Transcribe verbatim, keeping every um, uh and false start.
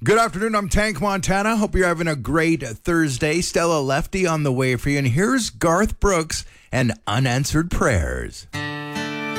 Good afternoon. I'm Tank Montana. Hope you're having a great Thursday. Stella Lefty on the way for you. And here's Garth Brooks and Unanswered Prayers.